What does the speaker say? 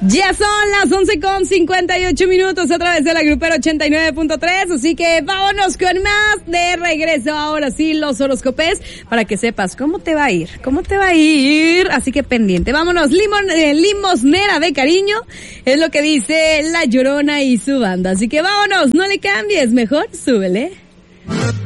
Ya son las 11:58 a través de la Grupera 89.3, así que vámonos con más de regreso. Ahora sí, los horóscopes, para que sepas cómo te va a ir, así que pendiente. Vámonos, limosnera de cariño, es lo que dice La Llorona y su banda, así que vámonos, no le cambies, mejor súbele.